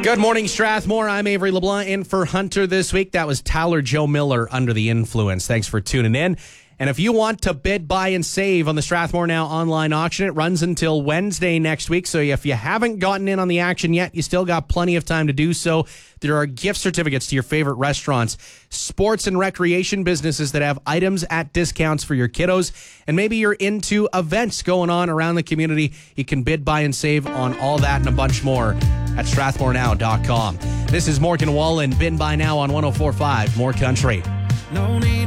Good morning, Strathmore. I'm Avery LeBlanc in for Hunter this week. That was Tyler Joe Miller, Under the Influence. Thanks for tuning in. And if you want to bid, buy, and save on the Strathmore Now online auction, it runs until Wednesday next week. So if you haven't gotten in on the action yet, you still got plenty of time to do so. There are gift certificates to your favorite restaurants, sports and recreation businesses that have items at discounts for your kiddos, and maybe you're into events going on around the community. You can bid, buy, and save on all that and a bunch more at strathmorenow.com. This is Morgan Wallen, Bid Buy Now on 104.5 More Country. No need